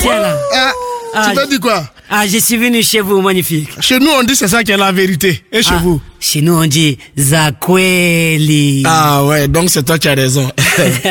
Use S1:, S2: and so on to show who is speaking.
S1: tiens là.
S2: Tu veux dire quoi?
S1: Je suis venu chez vous, magnifique.
S2: Chez nous, on dit c'est ça qui est la vérité. Et chez vous?
S1: Chez nous, on dit Zakweli.
S2: Ouais, donc c'est toi qui as raison.